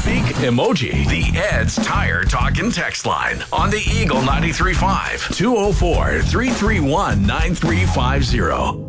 Speak emoji. The Ed's Tire Talk and Text line on the Eagle 93.5 204-331-9350.